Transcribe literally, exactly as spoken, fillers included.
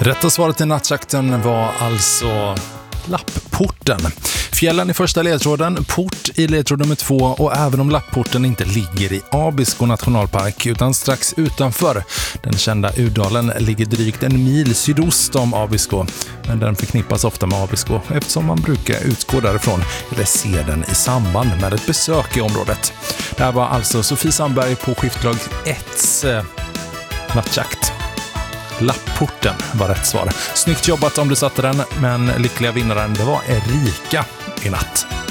Rätta svaret i nattjakten var alltså Lappporten. Fjällen i första ledtråden, port i ledtråd nummer två, och även om Lappporten inte ligger i Abisko nationalpark utan strax utanför. Den kända Urdalen ligger drygt en mil sydost om Abisko, men den förknippas ofta med Abisko eftersom man brukar utgå därifrån eller se den i samband med ett besök i området. Det här var alltså Sofie Sandberg på skiftlag ett eh, nattjakt. Lappporten var rätt svar. Snyggt jobbat om du satte den, men lyckliga vinnaren det var Erika i natt.